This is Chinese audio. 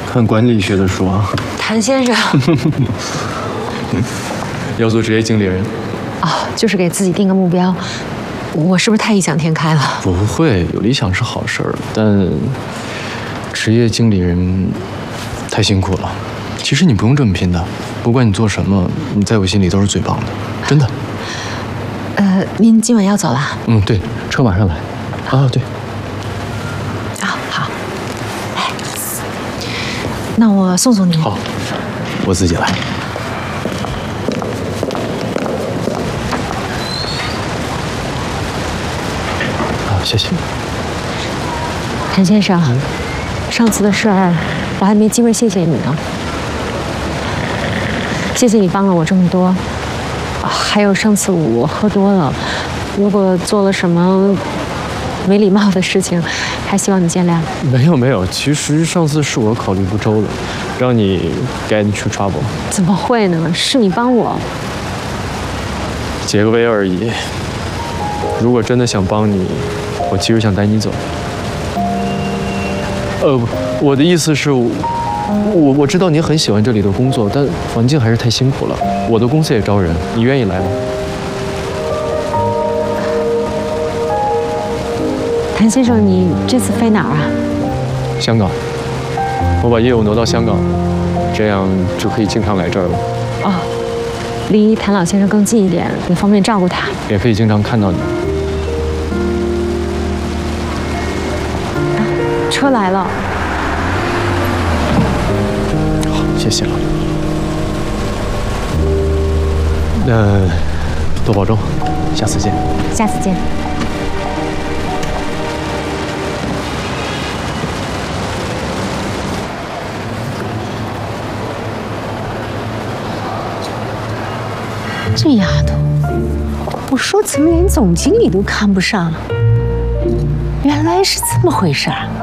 看管理学的书啊。 谭先生， 要做职业经理人。 哦，就是给自己定个目标。我是不是太异想天开了？ 不会，有理想是好事儿，但职业经理人太辛苦了。其实你不用这么拼的，不管你做什么，你在我心里都是最棒的，真的。 您今晚要走了？ 嗯，对，车马上来。啊，对。 啊，好。哎，那我送送您。 好，我自己来。谢谢。 谭先生，上次的事儿我还没机会谢谢你呢。谢谢你帮了我这么多，还有上次我喝多了，如果做了什么没礼貌的事情，还希望你见谅。 没有，其实上次是我考虑不周了，让你 get into trouble。 怎么会呢？是你帮我。 解个围而已。如果真的想帮你，我其实想带你走。我的意思是，我知道你很喜欢这里的工作，但环境还是太辛苦了。我的公司也招人，你愿意来吗？ 谭先生，你这次飞哪儿啊？ 香港。我把业务挪到香港，这样就可以经常来这儿了。 哦，离谭老先生更近一点，也方便照顾他。 也可以经常看到你。 车来了。 好，谢谢了。多保重，下次见。 下次见。这丫头，我说怎么连总经理都看不上？原来是这么回事儿。